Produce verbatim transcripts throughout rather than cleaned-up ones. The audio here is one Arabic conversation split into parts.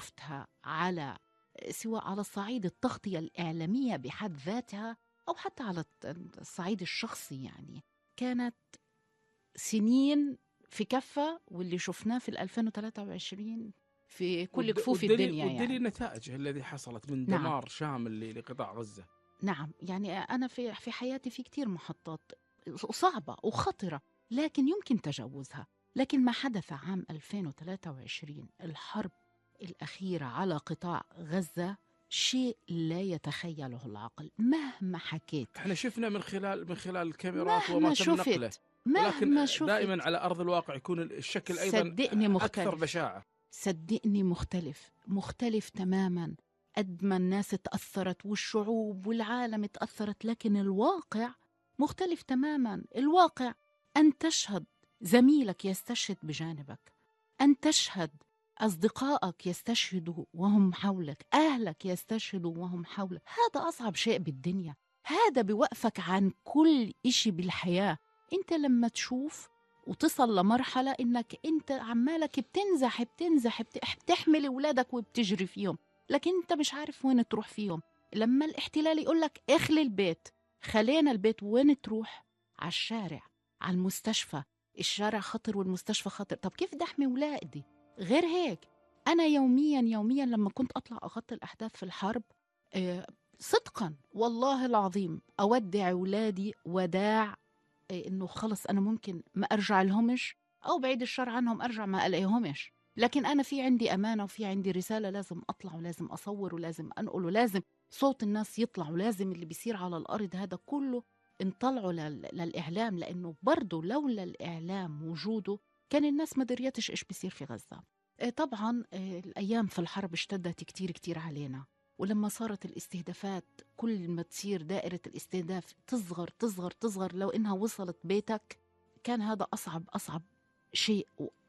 شفتها على سواء على الصعيد التغطية الإعلامية بحد ذاتها أو حتى على الصعيد الشخصي، يعني كانت سنين في كفة، واللي شفناه في ألفين وثلاثة وعشرين في كل كفوف والدليل الدنيا والدليل يعني. النتائج الذي حصلت من نعم دمار شامل لقطاع غزة. نعم، يعني أنا في في حياتي في كتير محطات صعبة وخطرة لكن يمكن تجاوزها، لكن ما حدث عام ألفين وثلاثة وعشرين الحرب الأخيرة على قطاع غزة شيء لا يتخيله العقل. مهما حكيت، احنا شفنا من خلال من خلال الكاميرات وما مهما تم نقله، شفت مهما ولكن دائما شفت على أرض الواقع يكون الشكل أيضا صدقني أكثر مختلف، بشاعة. صدقني مختلف مختلف تماما. قد ما الناس اتأثرت والشعوب والعالم اتأثرت، لكن الواقع مختلف تماما. الواقع أن تشهد زميلك يستشهد بجانبك، أن تشهد أصدقائك يستشهدوا وهم حولك، أهلك يستشهدوا وهم حولك. هذا أصعب شيء بالدنيا، هذا بوقفك عن كل إشي بالحياة. أنت لما تشوف وتصل لمرحلة إنك أنت عمالك بتنزح بتنزح بتحمل أولادك وبتجري فيهم، لكن أنت مش عارف وين تروح فيهم. لما الاحتلال يقولك اخلي البيت، خلينا البيت، وين تروح؟ على الشارع، على المستشفى. الشارع خطر والمستشفى خطر. طب كيف بدي أحمي أولادي؟ غير هيك أنا يوميا يوميا لما كنت أطلع أغطي الأحداث في الحرب، آه صدقا والله العظيم أودع أولادي وداع إنه خلص أنا ممكن ما أرجع لهمش، أو بعيد الشر عنهم أرجع ما ألاقيهمش، لكن أنا في عندي أمانة وفي عندي رسالة لازم أطلع ولازم أصور ولازم أنقل ولازم صوت الناس يطلع، ولازم اللي بيصير على الأرض هذا كله انطلعوا للإعلام، لأنه برضو لولا الإعلام وجوده كان الناس ما دريتش إيش بيصير في غزة. طبعا الأيام في الحرب اشتدت كتير كتير علينا، ولما صارت الاستهدافات كل ما تصير دائرة الاستهداف تصغر تصغر تصغر لو إنها وصلت بيتك، كان هذا أصعب أصعب شيء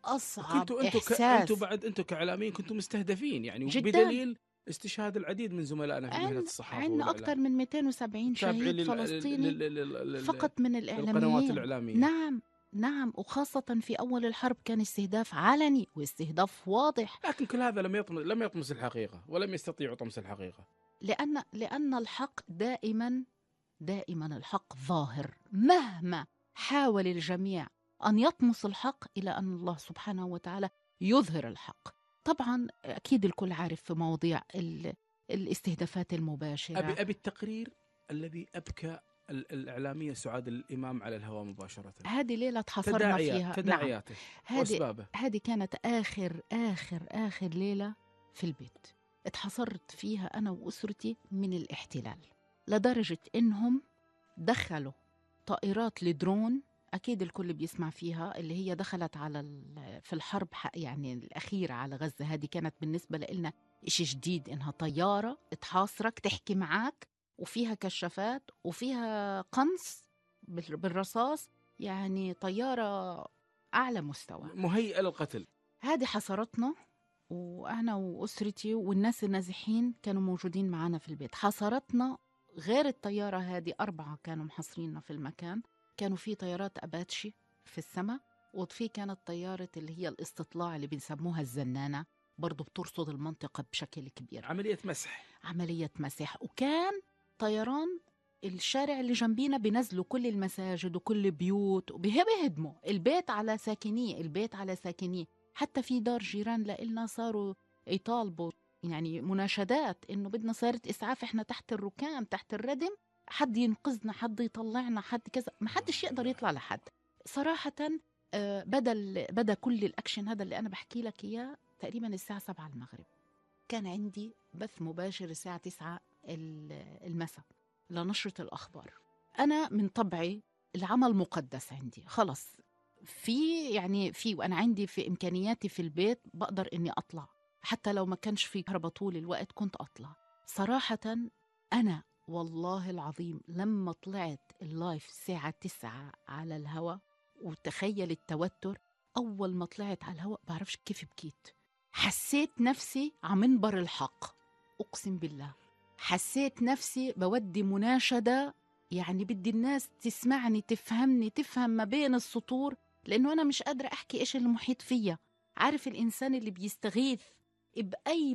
وأصعب وكنتوا أنتوا ك... أنتوا إحساس. بعد أنتوا كإعلاميين كنتوا مستهدفين يعني، جدا، وبدليل استشهاد العديد من زملائنا في مهنة عن الصحافة عنا والإعلام أكثر من مئتين وسبعين التابعين شهيد لل... فلسطيني لل... لل... لل... فقط من للقنوات الإعلاميين. الإعلامية. نعم نعم، وخاصة في أول الحرب كان استهداف علني واستهداف واضح. لكن كل هذا لم يطمس لم يطمس الحقيقة، ولم يستطيعوا طمس الحقيقة، لأن لأن الحق دائما دائما الحق ظاهر، مهما حاول الجميع أن يطمس الحق إلى أن الله سبحانه وتعالى يظهر الحق. طبعا أكيد الكل عارف في مواضيع الاستهدافات المباشرة. أبي أبي التقرير الذي أبكى الإعلامية سعاد الإمام على الهواء مباشرة. هذه ليلة تحاصرنا تداعيات فيها. تداعياته نعم، وأسبابه. هذه كانت آخر آخر آخر ليلة في البيت اتحصرت فيها أنا وأسرتي من الاحتلال، لدرجة إنهم دخلوا طائرات لدرون. أكيد الكل بيسمع فيها، اللي هي دخلت على في الحرب يعني الأخيرة على غزة. هذه كانت بالنسبة لنا إشي جديد، إنها طيارة تحاصرك تحكي معك وفيها كشافات وفيها قنص بالرصاص، يعني طيارة أعلى مستوى مهيئة للقتل. هذه حصرتنا، وأنا وأسرتي والناس النازحين كانوا موجودين معنا في البيت. حصرتنا غير الطيارة هذه أربعة كانوا محصريننا في المكان. كانوا في طيارات أباتشي في السماء، وفي كانت طيارة اللي هي الاستطلاع اللي بنسموها الزنانة، برضو بترصد المنطقة بشكل كبير، عملية مسح عملية مسح. وكان طيران الشارع اللي جنبينا بينزلوا كل المساجد وكل بيوت وبيهدموا البيت على ساكنيه، البيت على ساكنيه. حتى في دار جيران لإلنا صاروا يطالبوا يعني مناشدات إنه بدنا سيارة إسعاف، إحنا تحت الركام تحت الردم، حد ينقذنا، حد يطلعنا، حد كذا. ما حدش يقدر يطلع لحد صراحة. آه بدل بدا كل الأكشن هذا اللي أنا بحكي لك إياه تقريبا الساعة سبعة المغرب. كان عندي بث مباشر الساعة تسعة المساء لنشرة الأخبار. أنا من طبعي العمل مقدس عندي، خلص في يعني في وأنا عندي في إمكانياتي في البيت بقدر إني أطلع، حتى لو ما كانش في كهرباء طول الوقت كنت أطلع. صراحة أنا والله العظيم لما طلعت اللايف الساعة تسعة على الهواء، وتخيل التوتر، أول ما طلعت على الهواء بعرفش كيف بكيت. حسيت نفسي عم منبر الحق، أقسم بالله حسيت نفسي بودي مناشدة، يعني بدي الناس تسمعني تفهمني تفهم ما بين السطور، لأنه أنا مش قادرة أحكي إيش المحيط فيا. عارف الإنسان اللي بيستغيث بأي